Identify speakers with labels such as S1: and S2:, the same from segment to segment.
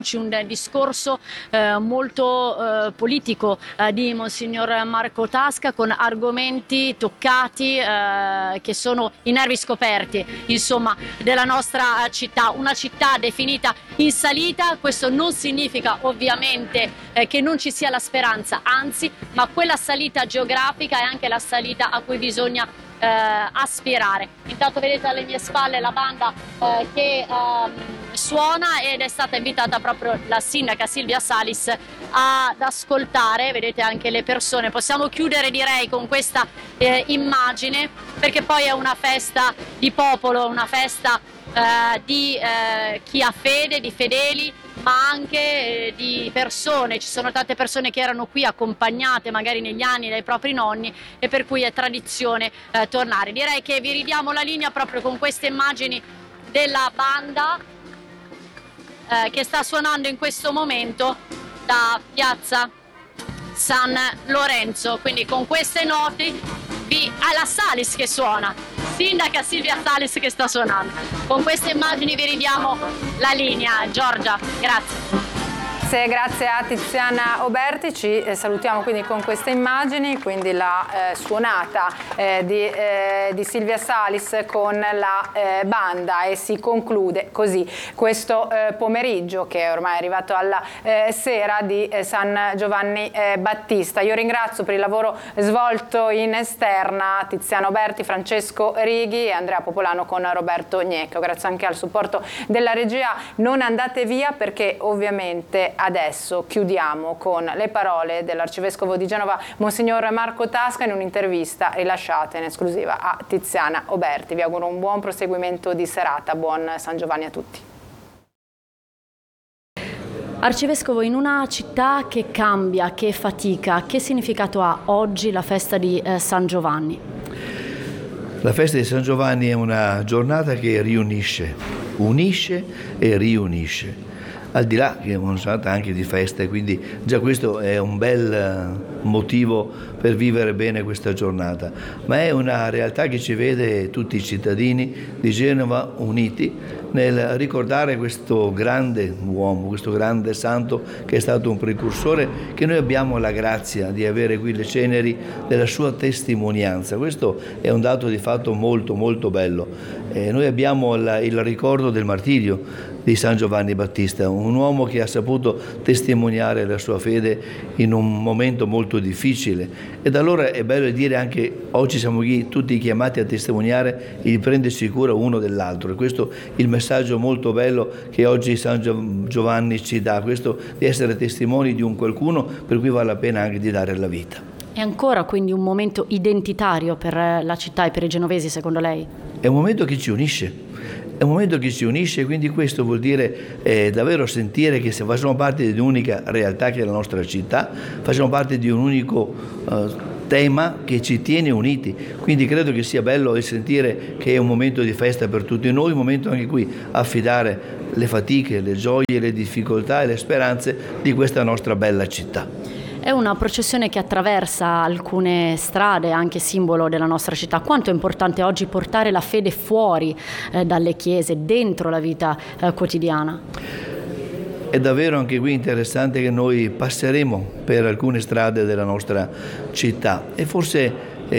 S1: Un discorso molto politico di Monsignor Marco Tasca, con argomenti toccati che sono i nervi scoperti, insomma, della nostra città, una città definita in salita. Questo non significa ovviamente che non ci sia la speranza, anzi, ma quella salita geografica è anche la salita a cui bisogna aspirare. Intanto vedete alle mie spalle la banda che suona, ed è stata invitata proprio la sindaca Silvia Salis ad ascoltare. Vedete anche le persone. Possiamo chiudere, direi, con questa immagine, perché poi è una festa di popolo, una festa di chi ha fede, di fedeli, ma anche di persone. Ci sono tante persone che erano qui accompagnate magari negli anni dai propri nonni, e per cui è tradizione tornare. Direi che vi ridiamo la linea proprio con queste immagini della banda che sta suonando in questo momento da piazza San Lorenzo. Quindi con queste noti la Salis che suona, sindaca Silvia Salis che sta suonando. Con queste immagini vi ridiamo la linea. Giorgia, grazie.
S2: Grazie a Tiziana Oberti. Ci salutiamo quindi con queste immagini, quindi la suonata di Silvia Salis con la banda, e si conclude così questo pomeriggio, che è ormai arrivato alla sera, di San Giovanni Battista. Io ringrazio per il lavoro svolto in esterna Tiziana Oberti, Francesco Righi e Andrea Popolano con Roberto Gnecco. Grazie anche al supporto della regia. Non andate via, perché ovviamente adesso chiudiamo con le parole dell'Arcivescovo di Genova, Monsignor Marco Tasca, in un'intervista rilasciata in esclusiva a Tiziana Oberti. Vi auguro un buon proseguimento di serata, buon San Giovanni a tutti.
S1: Arcivescovo, in una città che cambia, che fatica, che significato ha oggi la festa di San Giovanni?
S3: La festa di San Giovanni è una giornata che riunisce, unisce e riunisce. Al di là che è una giornata anche di festa, quindi già questo è un bel motivo per vivere bene questa giornata, ma è una realtà che ci vede tutti i cittadini di Genova uniti nel ricordare questo grande uomo, questo grande santo che è stato un precursore, che noi abbiamo la grazia di avere qui le ceneri della sua testimonianza. Questo è un dato di fatto molto molto bello. Noi abbiamo il ricordo del martirio di San Giovanni Battista, un uomo che ha saputo testimoniare la sua fede in un momento molto difficile, ed allora è bello dire anche oggi siamo qui tutti chiamati a testimoniare e di prendersi cura uno dell'altro, e questo è il messaggio molto bello che oggi San Giovanni ci dà, questo di essere testimoni di un qualcuno per cui vale la pena anche di dare la vita.
S1: È ancora quindi un momento identitario per la città e per i genovesi, secondo lei?
S3: È un momento che ci unisce. È un momento che ci unisce, quindi questo vuol dire davvero sentire che se facciamo parte di un'unica realtà che è la nostra città, facciamo parte di un unico tema che ci tiene uniti. Quindi credo che sia bello il sentire che è un momento di festa per tutti noi, un momento anche qui affidare le fatiche, le gioie, le difficoltà e le speranze di questa nostra bella città.
S1: È una processione che attraversa alcune strade, anche simbolo della nostra città. Quanto è importante oggi portare la fede fuori dalle chiese, dentro la vita quotidiana?
S3: È davvero anche qui interessante che noi passeremo per alcune strade della nostra città e forse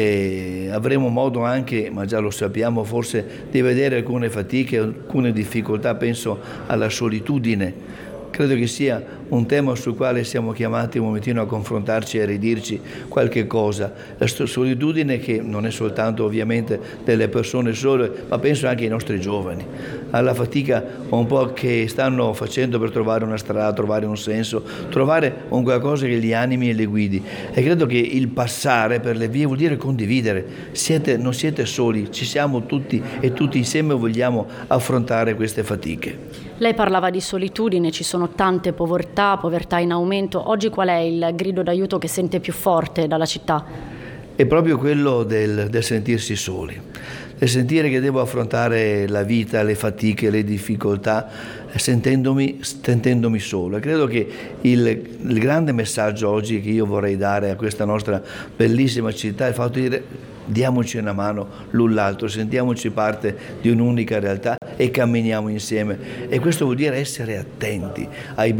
S3: avremo modo anche, ma già lo sappiamo, forse di vedere alcune fatiche, alcune difficoltà. Penso alla solitudine. Credo che sia un tema sul quale siamo chiamati un momentino a confrontarci e a ridirci qualche cosa. La solitudine che non è soltanto ovviamente delle persone sole, ma penso anche ai nostri giovani, alla fatica un po' che stanno facendo per trovare una strada, trovare un senso, trovare un qualcosa che li animi e li guidi. E credo che il passare per le vie vuol dire condividere. Non siete soli, ci siamo tutti e tutti insieme vogliamo affrontare queste fatiche.
S1: Lei parlava di solitudine, ci sono tante povertà in aumento. Oggi qual è il grido d'aiuto che sente più forte dalla città?
S3: È proprio quello del sentirsi soli, del sentire che devo affrontare la vita, le fatiche, le difficoltà, sentendomi solo. E credo che il grande messaggio oggi che io vorrei dare a questa nostra bellissima città è il fatto di dire: diamoci una mano l'un l'altro, sentiamoci parte di un'unica realtà e camminiamo insieme. E questo vuol dire essere attenti ai